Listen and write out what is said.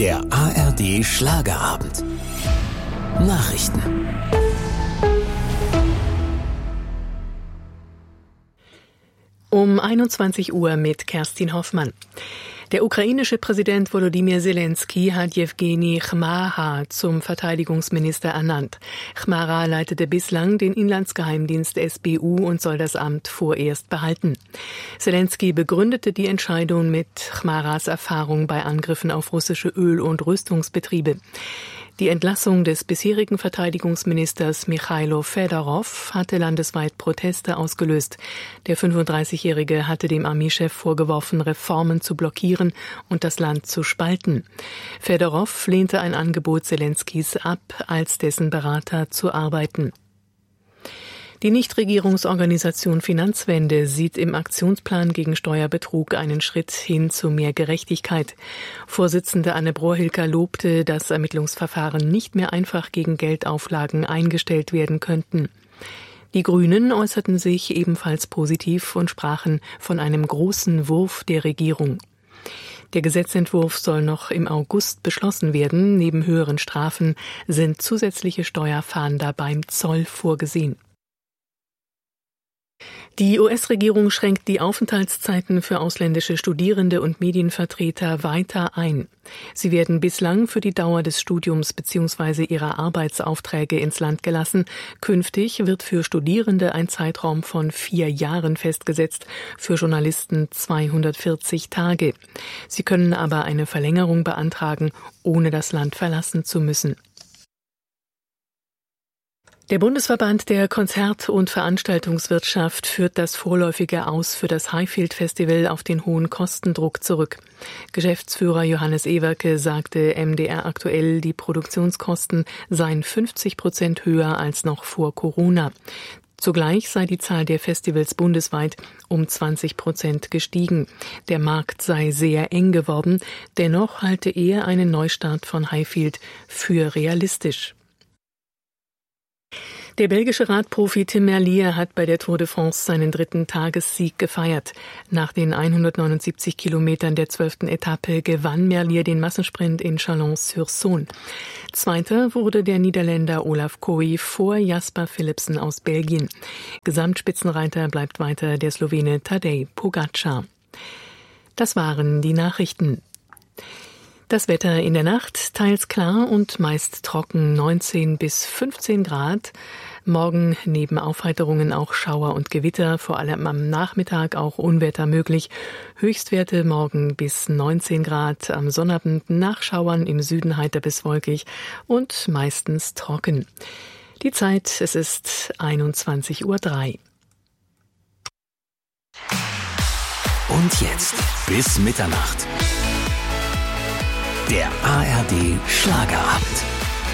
Der ARD Schlagerabend. Nachrichten. Um 21 Uhr mit Kerstin Hoffmann. Der ukrainische Präsident Volodymyr Zelensky hat Jewgeni Chmara zum Verteidigungsminister ernannt. Chmara leitete bislang den Inlandsgeheimdienst SBU und soll das Amt vorerst behalten. Zelensky begründete die Entscheidung mit Chmaras Erfahrung bei Angriffen auf russische Öl- und Rüstungsbetriebe. Die Entlassung des bisherigen Verteidigungsministers Michailo Fedorov hatte landesweit Proteste ausgelöst. Der 35-Jährige hatte dem Armeechef vorgeworfen, Reformen zu blockieren und das Land zu spalten. Fedorov lehnte ein Angebot Zelenskys ab, als dessen Berater zu arbeiten. Die Nichtregierungsorganisation Finanzwende sieht im Aktionsplan gegen Steuerbetrug einen Schritt hin zu mehr Gerechtigkeit. Vorsitzende Anne Brohilker lobte, dass Ermittlungsverfahren nicht mehr einfach gegen Geldauflagen eingestellt werden könnten. Die Grünen äußerten sich ebenfalls positiv und sprachen von einem großen Wurf der Regierung. Der Gesetzentwurf soll noch im August beschlossen werden. Neben höheren Strafen sind zusätzliche Steuerfahnder beim Zoll vorgesehen. Die US-Regierung schränkt die Aufenthaltszeiten für ausländische Studierende und Medienvertreter weiter ein. Sie werden bislang für die Dauer des Studiums bzw. ihrer Arbeitsaufträge ins Land gelassen. Künftig wird für Studierende ein Zeitraum von 4 Jahren festgesetzt, für Journalisten 240 Tage. Sie können aber eine Verlängerung beantragen, ohne das Land verlassen zu müssen. Der Bundesverband der Konzert- und Veranstaltungswirtschaft führt das vorläufige Aus für das Highfield Festival auf den hohen Kostendruck zurück. Geschäftsführer Johannes Ewerke sagte MDR aktuell, die Produktionskosten seien 50% höher als noch vor Corona. Zugleich sei die Zahl der Festivals bundesweit um 20% gestiegen. Der Markt sei sehr eng geworden, dennoch halte er einen Neustart von Highfield für realistisch. Der belgische Radprofi Tim Merlier hat bei der Tour de France seinen 3. Tagessieg gefeiert. Nach den 179 Kilometern der 12. Etappe gewann Merlier den Massensprint in Chalon-sur-Saône. Zweiter wurde der Niederländer Olaf Kooi vor Jasper Philipsen aus Belgien. Gesamtspitzenreiter bleibt weiter der Slowene Tadej Pogačar. Das waren die Nachrichten. Das Wetter in der Nacht teils klar und meist trocken, 19 bis 15 Grad. Morgen neben Aufheiterungen auch Schauer und Gewitter, vor allem am Nachmittag auch Unwetter möglich. Höchstwerte morgen bis 19 Grad, am Sonnabend nach Schauern, im Süden heiter bis wolkig und meistens trocken. Die Zeit, es ist 21:03 Uhr. Und jetzt bis Mitternacht. Der ARD Schlagerabend.